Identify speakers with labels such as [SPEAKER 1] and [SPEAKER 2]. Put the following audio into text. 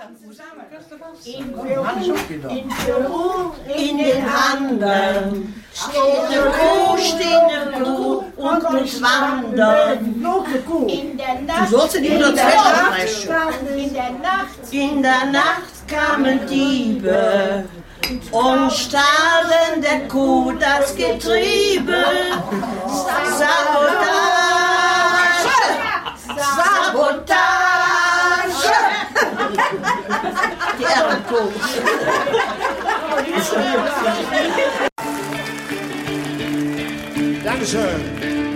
[SPEAKER 1] In Peru, in den Anden, steht eine Kuh und muss wandern.
[SPEAKER 2] Du sollst in die
[SPEAKER 1] In der Nacht kamen Diebe und stahlen der Kuh das Getriebe. Sabotage! Sabotage! Die Ehrenkuh.
[SPEAKER 3] Dankeschön.